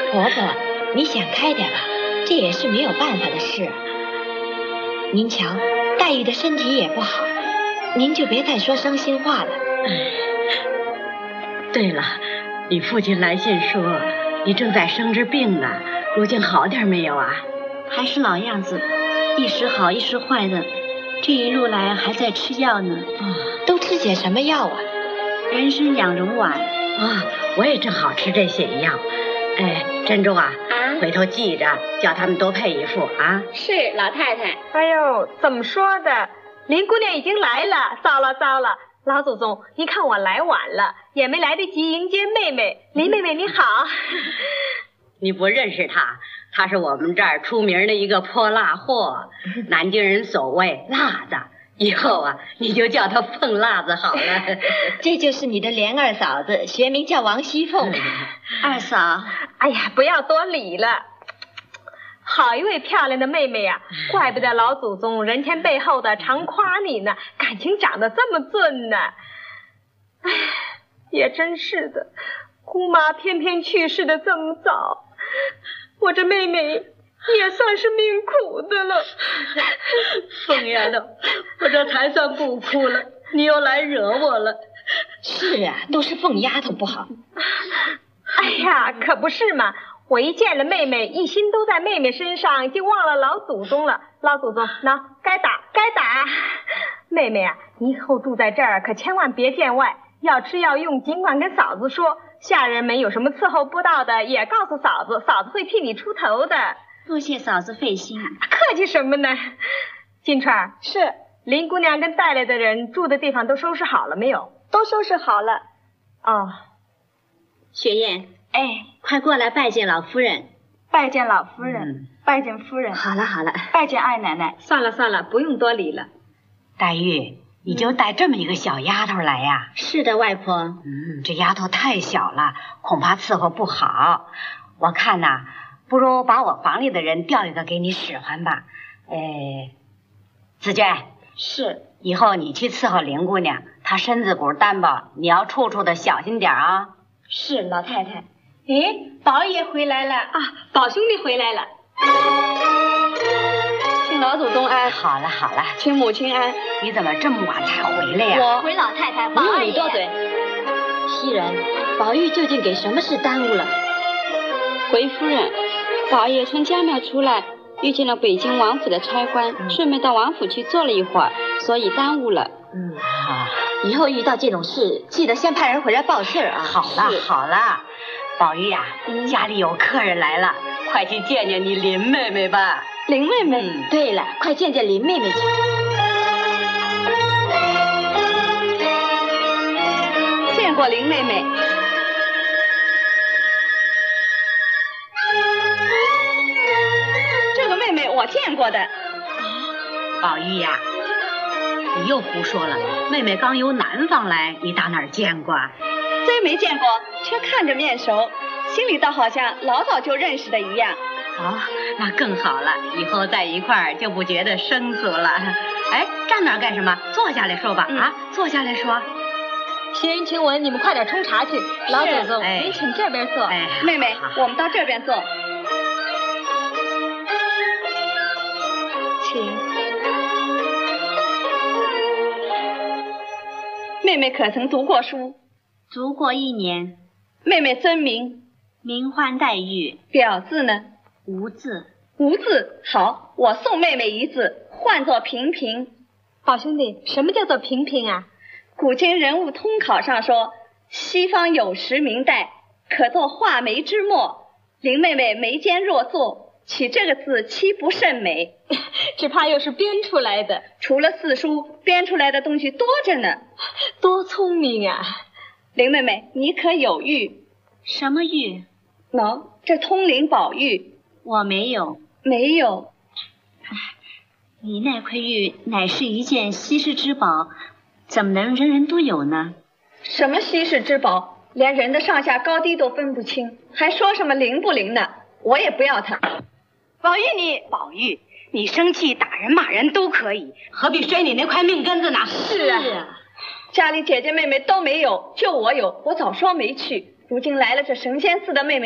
婆婆，你想开点吧，这也是没有办法的事。您瞧，黛玉的身体也不好，您就别再说伤心话了。 对了，你父亲来信说你正在生着病呢，如今好点没有啊？ 还是老样子，一时好一时坏的，这一路来还在吃药呢。 都吃些什么药啊？ 人参养荣丸。 我也正好吃这些药。珍珠啊，回头记着叫他们多配一副啊。 是老太太。 哎呦，怎么说的？林姑娘已经来了，糟了糟了！老祖宗，你看我来晚了，也没来得及迎接妹妹。林妹妹你好。 你不认识她，她是我们这儿出名的一个泼辣货，南京人所谓辣子。以后啊，你就叫她凤辣子好了。 这就是你的莲二嫂子，学名叫王熙凤。 二嫂， 哎呀，不要多礼了。好一位漂亮的妹妹呀，怪不得老祖宗人前背后的常夸你呢，感情长得这么俊呢。哎，也真是的，姑妈偏偏去世的这么早，我这妹妹也算是命苦的了。 凤丫头，我这才算不哭了，你又来惹我了。 是啊，都是凤丫头不好。 哎呀，可不是嘛，我一见了妹妹，一心都在妹妹身上，就忘了老祖宗了。老祖宗，喏，该打该打。妹妹啊，你以后住在这儿可千万别见外，要吃要用尽管跟嫂子说，下人们有什么伺候不到的也告诉嫂子，嫂子会替你出头的。 多谢嫂子费心。 客气什么呢？金钏， 是林姑娘跟带来的人住的地方都收拾好了没有？ 都收拾好了。 哦， 雪雁，快过来拜见老夫人。 拜见老夫人，拜见夫人。 好了好了， 拜见二奶奶。 算了算了，不用多礼了。 黛玉，你就带这么一个小丫头来呀？ 是的，外婆。 这丫头太小了，恐怕伺候不好。我看呐，不如把我房里的人调一个给你使唤吧。紫娟， 是， 以后你去伺候林姑娘，她身子骨单薄，你要处处的小心点啊。 是老太太。宝爷回来了啊， 宝兄弟回来了。 请老祖宗安。 好了好了， 请母亲安。 你怎么这么晚才回来呀？ 我回老太太， 不用你多嘴。 袭人，宝玉究竟给什么事耽误了？ 回夫人，宝爷从家庙出来，遇见了北京王府的差官，顺便到王府去坐了一会儿，所以耽误了。 以后遇到这种事，记得先派人回来报信啊。 好了好了，宝玉呀，家里有客人来了，快去见见你林妹妹吧。 林妹妹。 对了，快见见林妹妹去。 见过林妹妹。这个妹妹我见过的。 宝玉呀，你又胡说了，妹妹刚由南方来，你打哪儿见过啊？ 虽没见过，却看着面熟，心里倒好像老早就认识的一样。 那更好了，以后在一块儿就不觉得生疏了。站那儿干什么？坐下来说吧。坐下来说。 袭人请稳，你们快点冲茶去。老祖宗，您请这边坐。 妹妹，我们到这边坐。请。妹妹可曾读过书？ 读过1年。 妹妹尊名？ 名唤黛玉。 表字呢？ 无字。 无字，好，我送妹妹一字，唤作平平。 宝兄弟，什么叫做平平啊？ 古今人物通考上说，西方有时明代，可作画眉之墨。林妹妹眉间若作，起这个字岂不甚美？ 只怕又是编出来的。 除了四书，编出来的东西多着呢。 多聪明啊！ 林妹妹，你可有玉？ 什么玉？ 这通灵宝玉。 我没有。 没有。 你那块玉乃是一件稀世之宝，怎么能人人都有呢？ 什么稀世之宝？连人的上下高低都分不清，还说什么灵不灵呢？我也不要它。 宝玉，你生气打人骂人都可以，何必摔你那块命根子呢？ 是啊，家里姐姐妹妹都没有，就我有，我早说没去。如今来了这神仙似的妹妹。